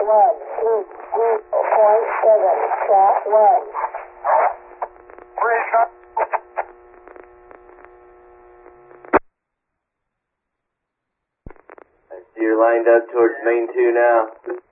1, 2.7, track 1. You're lined up towards main 2 now.